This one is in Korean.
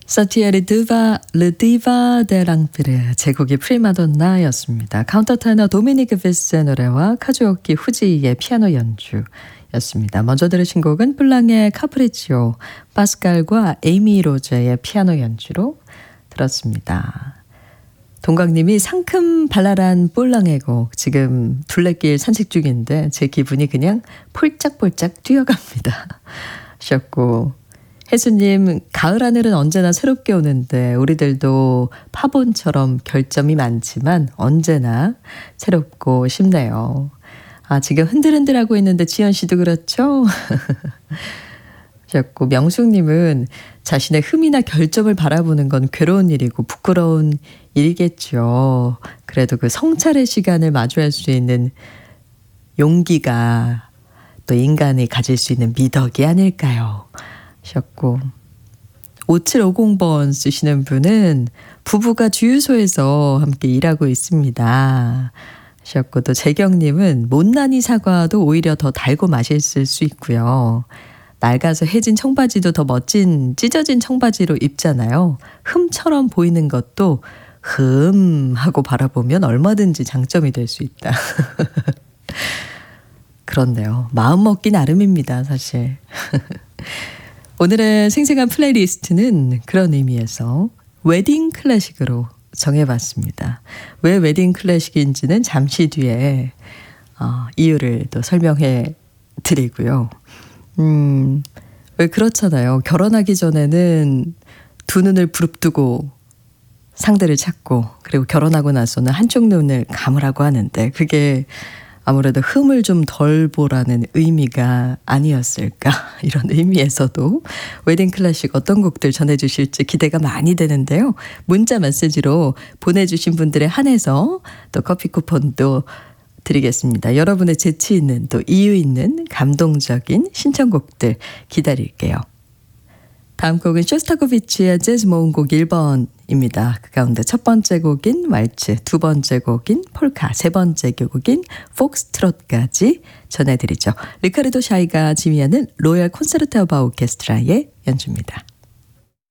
사티에 르디바 데 랑피르 제곡이 프리마돈나였습니다. 카운터테너 도미니크 비스의 노래와 카즈오키 후지의 피아노 연주였습니다. 먼저 들으신 곡은 플랑의 카프리치오, 파스칼과 에이미 로제의 피아노 연주로 들었습니다. 동각님이 상큼 발랄한 볼랑의 곡, 지금 둘레길 산책 중인데 제 기분이 그냥 폴짝폴짝 뛰어갑니다 하셨고, 혜수님, 가을 하늘은 언제나 새롭게 오는데 우리들도 파본처럼 결점이 많지만 언제나 새롭고 싶네요. 아, 지금 흔들흔들하고 있는데 지연 씨도 그렇죠? 하셨고, 명숙님은 자신의 흠이나 결점을 바라보는 건 괴로운 일이고 부끄러운 일이겠죠. 그래도 그 성찰의 시간을 마주할 수 있는 용기가 또 인간이 가질 수 있는 미덕이 아닐까요? 하셨고, 5750번 쓰시는 분은 부부가 주유소에서 함께 일하고 있습니다 하셨고, 또 재경님은 못난이 사과도 오히려 더 달고 맛있을 수 있고요. 낡아서 해진 청바지도 더 멋진 찢어진 청바지로 입잖아요. 흠처럼 보이는 것도 하고 바라보면 얼마든지 장점이 될 수 있다. 그렇네요. 마음 먹기 나름입니다, 사실. 오늘의 생생한 플레이리스트는 그런 의미에서 웨딩 클래식으로 정해봤습니다. 왜 웨딩 클래식인지는 잠시 뒤에 이유를 또 설명해 드리고요. 왜 그렇잖아요. 결혼하기 전에는 두 눈을 부릅뜨고 상대를 찾고, 그리고 결혼하고 나서는 한쪽 눈을 감으라고 하는데 그게 아무래도 흠을 좀 덜 보라는 의미가 아니었을까, 이런 의미에서도 웨딩 클래식 어떤 곡들 전해주실지 기대가 많이 되는데요. 문자 메시지로 보내주신 분들에 한해서 또 커피 쿠폰도 드리겠습니다. 여러분의 재치 있는 또 이유 있는 감동적인 신청곡들 기다릴게요. 다음 곡은 쇼스타코비치의 재즈 모음곡 1번입니다. 그 가운데 첫 번째 곡인 왈츠, 두 번째 곡인 폴카, 세 번째 곡인 폭스트롯까지 전해드리죠. 리카르도 샤이가 지휘하는 로열 콘세르타바 오케스트라의 연주입니다.